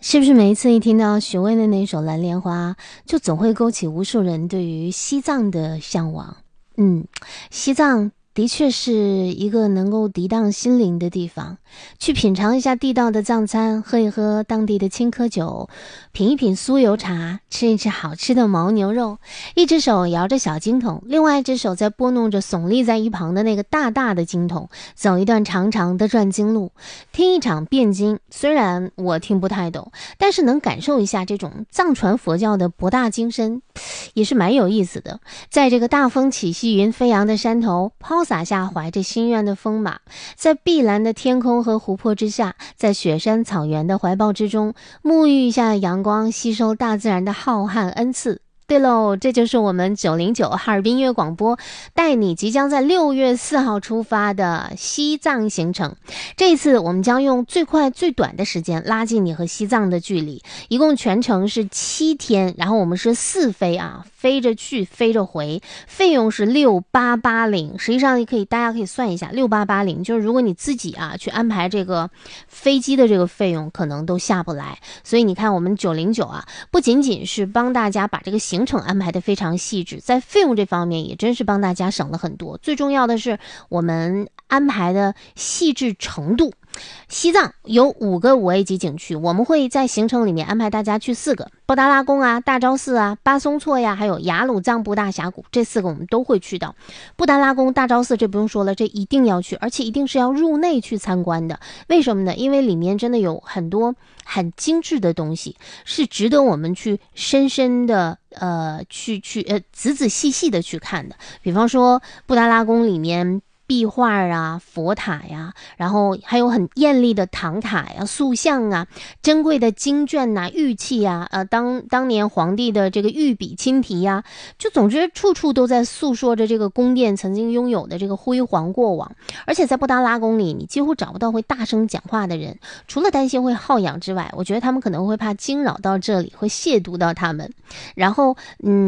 是不是每一次一听到许巍的那首《蓝莲花》，就总会勾起无数人对于西藏的向往？西藏的确是一个能够涤荡心灵的地方，去品尝一下地道的藏餐，喝一喝当地的青稞酒，品一品酥油茶，吃一吃好吃的牦牛肉，一只手摇着小经筒，另外一只手在拨弄着耸立在一旁的那个大大的经筒，走一段长长的转经路，听一场辩经。虽然我听不太懂，但是能感受一下这种藏传佛教的博大精深，也是蛮有意思的。在这个大风起兮云飞扬的山头，抛洒下怀着心愿的风马，在碧蓝的天空和湖泊之下，在雪山草原的怀抱之中，沐浴一下阳光，吸收大自然的浩瀚恩赐。对喽，这就是我们909哈尔滨音乐广播带你即将在6月4号出发的西藏行程。这一次我们将用最快最短的时间拉近你和西藏的距离，一共全程是7天，然后我们是4飞啊，飞着去飞着回，费用是6880。实际上大家可以算一下，6880就是如果你自己去安排这个飞机的这个费用，可能都下不来。所以你看我们909不仅仅是帮大家把这个行程安排的非常细致，在费用这方面也真是帮大家省了很多。最重要的是我们安排的细致程度。西藏有5个5A 级景区，我们会在行程里面安排大家去4个，布达拉宫大昭寺巴松措还有雅鲁藏布大峡谷，这4个我们都会去到。布达拉宫、大昭寺这不用说了，这一定要去，而且一定是要入内去参观的。为什么呢？因为里面真的有很多很精致的东西，是值得我们去深深的仔仔细细的去看的。比方说布达拉宫里面壁画佛塔然后还有很艳丽的唐卡塑像珍贵的经卷玉器当年皇帝的这个御笔亲题就总之处处都在诉说着这个宫殿曾经拥有的这个辉煌过往。而且在布达拉宫里，你几乎找不到会大声讲话的人，除了担心会耗氧之外，我觉得他们可能会怕惊扰到这里，会亵渎到他们。然后